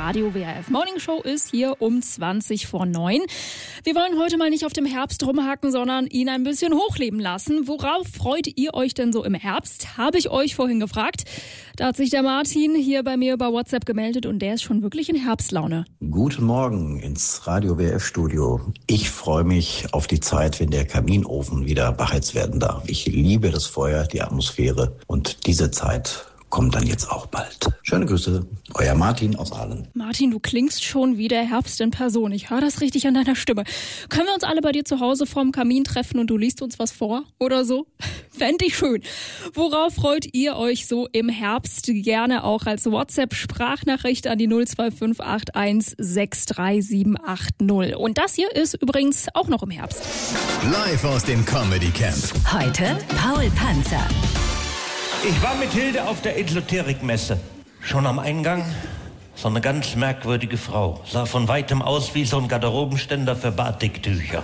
Radio WRF Morning Show ist hier um 20:09. Wir wollen heute mal nicht auf dem Herbst rumhacken, sondern ihn ein bisschen hochleben lassen. Worauf freut ihr euch denn so im Herbst? Habe ich euch vorhin gefragt. Da hat sich der Martin hier bei mir über WhatsApp gemeldet und der ist schon wirklich in Herbstlaune. Guten Morgen ins Radio WRF Studio. Ich freue mich auf die Zeit, wenn der Kaminofen wieder beheizt werden darf. Ich liebe das Feuer, die Atmosphäre und diese Zeit kommt dann jetzt auch bald. Schöne Grüße, euer Martin aus Aalen. Martin, du klingst schon wie der Herbst in Person. Ich höre das richtig an deiner Stimme. Können wir uns alle bei dir zu Hause vorm Kamin treffen und du liest uns was vor oder so? Fände ich schön. Worauf freut ihr euch so im Herbst? Gerne auch als WhatsApp-Sprachnachricht an die 02581 63780. Und das hier ist übrigens auch noch im Herbst. Live aus dem Comedy Camp. Heute Paul Panzer. Ich war mit Hilde auf der Esoterikmesse. Schon am Eingang so eine ganz merkwürdige Frau. Sah von weitem aus wie so ein Garderobenständer für Batiktücher.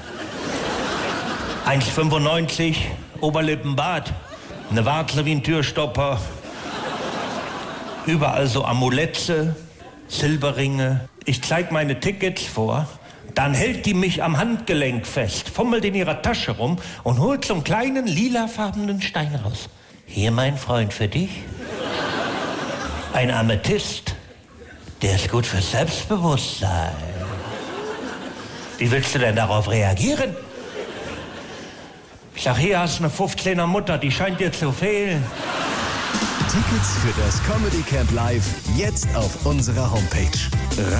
1,95, Oberlippenbart, eine Warze wie ein Türstopper. Überall so Amulette, Silberringe. Ich zeig meine Tickets vor. Dann hält die mich am Handgelenk fest, fummelt in ihrer Tasche rum und holt so einen kleinen lilafarbenen Stein raus. Hier, mein Freund, für dich. Ein Amethyst. Der ist gut fürs Selbstbewusstsein. Wie willst du denn darauf reagieren? Ich sag, hier hast du eine 15er Mutter, die scheint dir zu fehlen. Tickets für das Comedy Camp Live jetzt auf unserer Homepage.